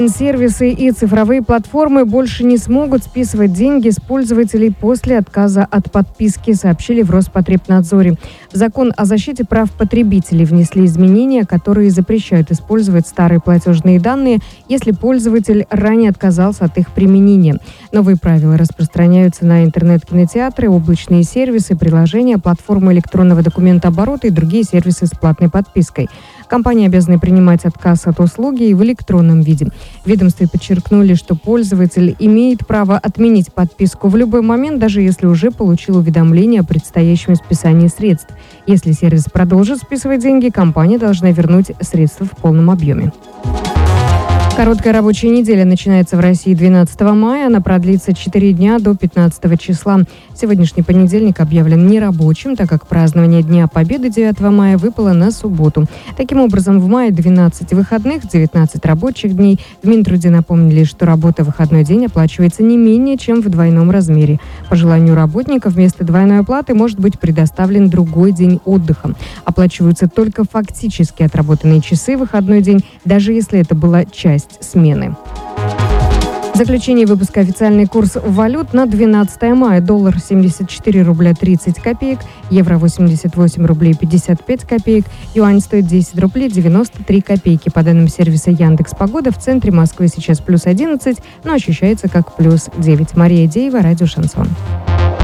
Сервисы и цифровые платформы больше не смогут списывать деньги с пользователей после отказа от подписки, сообщили в Роспотребнадзоре. В закон о защите прав потребителей внесли изменения, которые запрещают использовать старые платежные данные, если пользователь ранее отказался от их применения. Новые правила распространяются на интернет-кинотеатры, облачные сервисы, приложения, платформы электронного документооборота и другие сервисы с платной подпиской. Компании обязаны принимать отказ от услуги и в электронном виде. В ведомстве подчеркнули, что пользователь имеет право отменить подписку в любой момент, даже если уже получил уведомление о предстоящем списании средств. Если сервис продолжит списывать деньги, компания должна вернуть средства в полном объеме. Короткая рабочая неделя начинается в России 12 мая. Она продлится 4 дня до 15 числа. Сегодняшний понедельник объявлен нерабочим, так как празднование Дня Победы 9 мая выпало на субботу. Таким образом, в мае 12 выходных, 19 рабочих дней. В Минтруде напомнили, что работа в выходной день оплачивается не менее чем в двойном размере. По желанию работника вместо двойной оплаты может быть предоставлен другой день отдыха. Оплачиваются только фактически отработанные часы в выходной день, даже если это была часть смены. В заключении выпуска официальный курс валют на 12 мая. Доллар 74 рубля 30 копеек, евро 88 рублей 55 копеек, юань стоит 10 рублей 93 копейки. По данным сервиса Яндекс.Погода, в центре Москвы сейчас плюс 11, но ощущается как плюс 9. Мария Деева, радио «Шансон».